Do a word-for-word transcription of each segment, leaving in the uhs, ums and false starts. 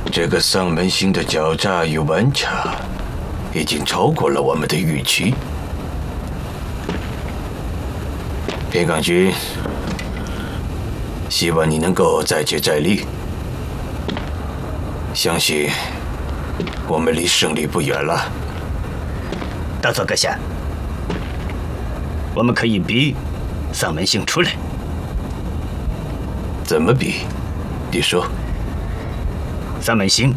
这个丧门星的狡诈与顽强，已经超过了我们的预期。平冈君，希望你能够再接再厉。相信我们离胜利不远了。 大佐阁下，我们可以逼丧门星出来。 怎么逼？你说。 丧门星，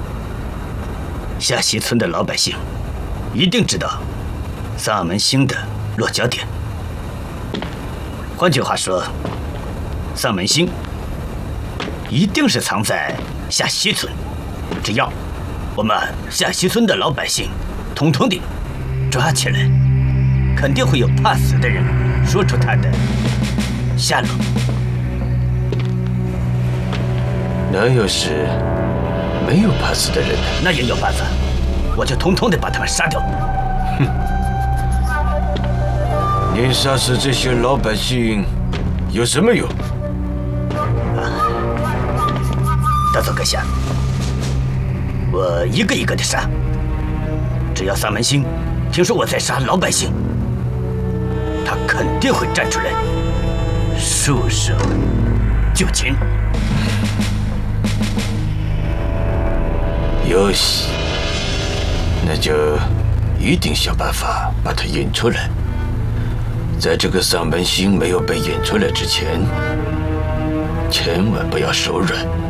下西村的老百姓一定知道丧门星的落脚点。换句话说，丧门星一定是藏在下西村。只要我们下西村的老百姓统统地抓起来，肯定会有怕死的人说出他的下落。 那要是没有怕死的人呢？ 那也有办法，我就统统的把他们杀掉。 哼！你杀死这些老百姓有什么用？ 啊，大佐阁下，我一个一个的杀。只要丧门星听说我在杀老百姓，他肯定会站出来束手就擒。 有戏，那就一定想办法把他引出来。在这个丧门星没有被引出来之前，千万不要手软。